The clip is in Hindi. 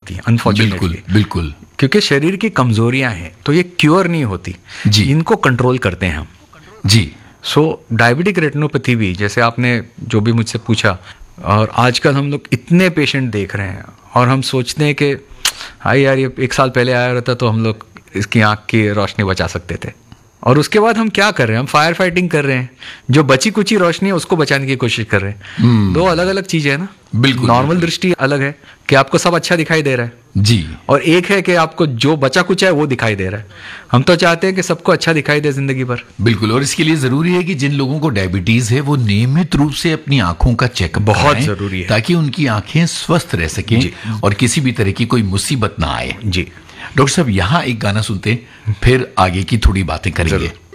होती अनफॉर्चुनेटली। बिल्कुल बिल्कुल, क्योंकि शरीर की कमजोरियां हैं तो ये क्योर नहीं होती जी, इनको कंट्रोल करते हैं हम जी। सो डायबिटिक रेटिनोपैथी भी, जैसे आपने जो भी मुझसे पूछा, और आजकल हम लोग इतने पेशेंट देख रहे हैं और हम सोचते हैं कि हाय यार ये 1 साल पहले आया रहता तो हम लोग इसकी आंख की रोशनी बचा सकते थे, और उसके बाद हम क्या कर रहे हैं, हम फायर फाइटिंग कर रहे हैं, जो बची कुची रोशनी है उसको बचाने की कोशिश कर रहे हैं। दो अलग अलग चीजें है ना। बिल्कुल, नॉर्मल दृष्टि अलग है कि आपको सब अच्छा दिखाई दे रहा है जी, और एक है कि आपको जो बचा कुचा है वो दिखाई दे रहा है। हम तो चाहते हैं कि सबको अच्छा दिखाई दे जिंदगी भर। बिल्कुल। और इसके लिए जरूरी है कि जिन लोगों को डायबिटीज है वो नियमित रूप से अपनी आंखों का चेकअप बहुत कराएं, जरूरी है, ताकि उनकी आंखें स्वस्थ रह सकें और किसी भी तरह की कोई मुसीबत ना आए। जी डॉक्टर साहब, यहाँ एक गाना सुनते हैं, फिर आगे की थोड़ी बातें करेंगे।